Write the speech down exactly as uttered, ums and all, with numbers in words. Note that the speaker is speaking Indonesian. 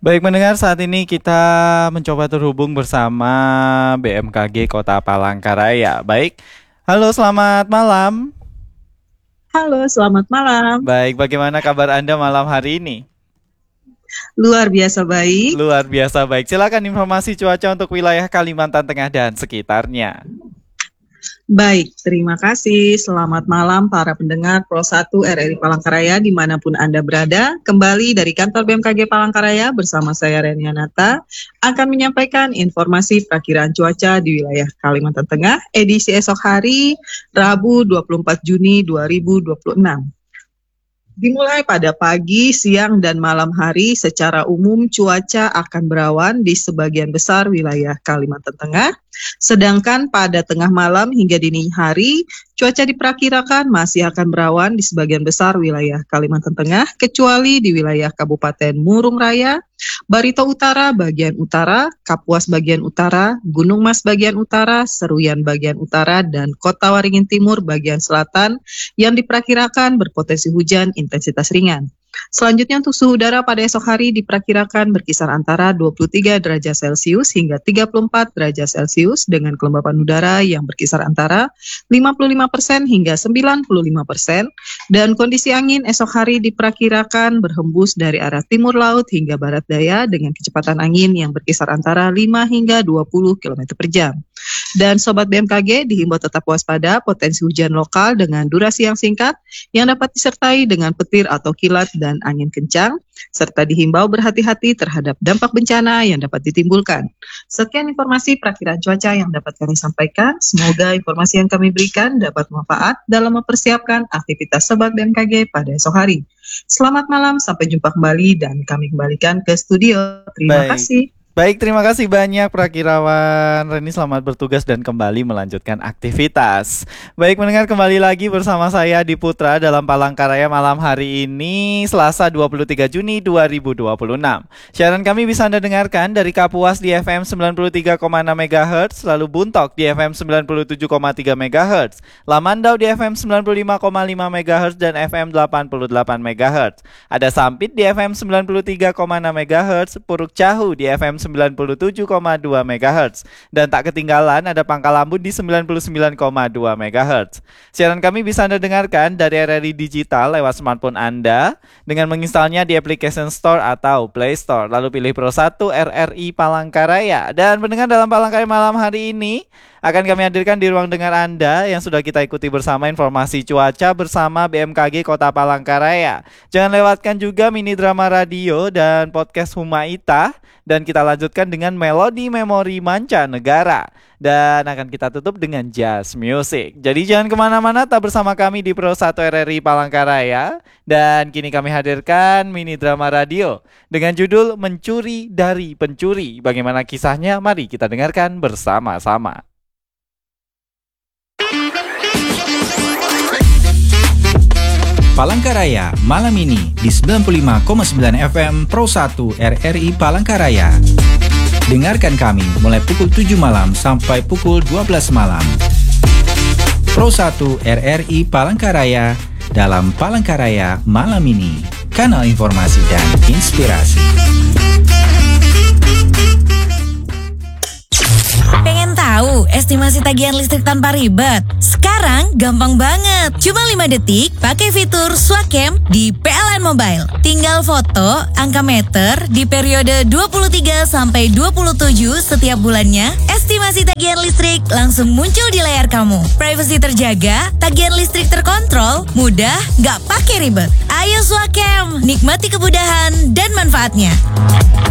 Baik mendengar, saat ini kita mencoba terhubung bersama B M K G Kota Palangkaraya. Baik, halo selamat malam. Halo, selamat malam. Baik, bagaimana kabar Anda malam hari ini? Luar biasa baik. Luar biasa baik. Silakan informasi cuaca untuk wilayah Kalimantan Tengah dan sekitarnya. Baik, terima kasih. Selamat malam para pendengar Pro satu R R I Palangkaraya dimanapun Anda berada. Kembali dari kantor B M K G Palangkaraya bersama saya Renianata akan menyampaikan informasi perakiraan cuaca di wilayah Kalimantan Tengah edisi esok hari Rabu dua puluh empat Juni dua ribu dua puluh enam. Dimulai pada pagi, siang, dan malam hari, secara umum cuaca akan berawan di sebagian besar wilayah Kalimantan Tengah. Sedangkan pada tengah malam hingga dini hari, cuaca diperkirakan masih akan berawan di sebagian besar wilayah Kalimantan Tengah, kecuali di wilayah Kabupaten Murung Raya, Barito Utara bagian utara, Kapuas bagian utara, Gunung Mas bagian utara, Seruyan bagian utara, dan Kota Waringin Timur bagian selatan yang diperkirakan berpotensi hujan intensitas ringan. Selanjutnya untuk suhu udara pada esok hari diperkirakan berkisar antara dua puluh tiga derajat Celcius hingga tiga puluh empat derajat Celcius dengan kelembapan udara yang berkisar antara lima puluh lima persen hingga sembilan puluh lima persen, dan kondisi angin esok hari diperkirakan berhembus dari arah timur laut hingga barat daya dengan kecepatan angin yang berkisar antara lima hingga dua puluh kilometer per jam. Dan Sobat B M K G dihimbau tetap waspada potensi hujan lokal dengan durasi yang singkat yang dapat disertai dengan petir atau kilat dan angin kencang, serta dihimbau berhati-hati terhadap dampak bencana yang dapat ditimbulkan. Sekian informasi perakiraan cuaca yang dapat kami sampaikan. Semoga informasi yang kami berikan dapat bermanfaat dalam mempersiapkan aktivitas Sobat B M K G pada esok hari. Selamat malam, sampai jumpa kembali dan kami kembalikan ke studio. Terima Baik. kasih. Baik, terima kasih banyak Prakirawan Reni, selamat bertugas dan kembali melanjutkan aktivitas. Baik mendengar, kembali lagi bersama saya Di Putra dalam Palangkaraya malam hari ini Selasa dua puluh tiga Juni dua ribu dua puluh enam. Siaran kami bisa Anda dengarkan dari Kapuas di F M sembilan puluh tiga koma enam megahertz, lalu Buntok di F M sembilan puluh tujuh koma tiga megahertz, Lamandau di F M sembilan puluh lima koma lima megahertz dan F M delapan puluh delapan megahertz. Ada Sampit di F M sembilan puluh tiga koma enam megahertz, Puruk Cahu di F M sembilan puluh tujuh koma dua megahertz, dan tak ketinggalan ada Pangkalambun di sembilan puluh sembilan koma dua megahertz. Siaran kami bisa Anda dengarkan dari R R I Digital lewat smartphone Anda dengan menginstalnya di Application Store atau Play Store, lalu pilih Pro satu R R I Palangkaraya. Dan pendengar dalam Palangkaraya malam hari ini akan kami hadirkan di ruang dengar Anda yang sudah kita ikuti bersama informasi cuaca bersama B M K G Kota Palangkaraya. Jangan lewatkan juga mini drama radio dan podcast Humaita, dan kita lanjutkan dengan melodi memori mancanegara, dan akan kita tutup dengan jazz music. Jadi jangan kemana-mana, tetap bersama kami di Pro satu R R I Palangkaraya. Dan kini kami hadirkan mini drama radio dengan judul Mencuri dari Pencuri. Bagaimana kisahnya? Mari kita dengarkan bersama-sama. Palangkaraya malam ini di sembilan puluh lima koma sembilan F M Pro satu R R I Palangkaraya. Dengarkan kami mulai pukul tujuh malam sampai pukul dua belas malam. Pro satu R R I Palangkaraya dalam Palangkaraya malam ini, kanal informasi dan inspirasi. Pengen tahu estimasi tagihan listrik tanpa ribet? Sekarang gampang banget. Cuma lima detik pakai fitur Swakem di P L N Mobile. Tinggal foto angka meter di periode dua puluh tiga sampai dua puluh tujuh setiap bulannya. Estimasi tagihan listrik langsung muncul di layar kamu. Privacy terjaga, tagihan listrik terkontrol, mudah, nggak pakai ribet. Ayo Swakem, nikmati kemudahan dan manfaatnya.